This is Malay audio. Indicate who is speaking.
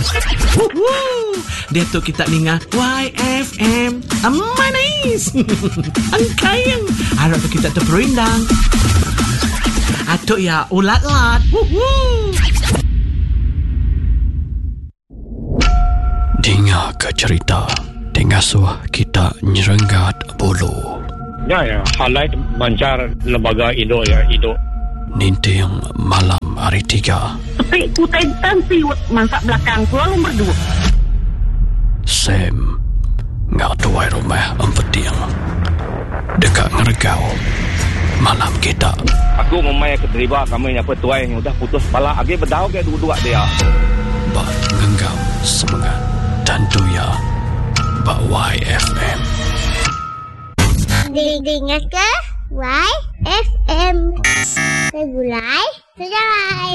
Speaker 1: Dia tu kita dengar YFM manis. Angkayang harap tu kita terperindang. Atuk ya ulat-lat.
Speaker 2: Dengar ke cerita Dengar suah kita nyerenggat bulu.
Speaker 3: Ya, halai mancar lembaga Indo ya, Indo.
Speaker 2: Ninting malam hari 3.
Speaker 4: Tapi kutai tensi masa belakang tu lalu berdua.
Speaker 2: Sam ngak tuai rumah empeting dekat ngergau malam kita.
Speaker 3: Aku memang keterlibat kami apa tuai yang udah putus kepala agi berdau ke dua-dua dia.
Speaker 2: Bak ngenggam semangat dan tuya bak YFM.
Speaker 5: Dengar ke YFM. Regulai, sejalan.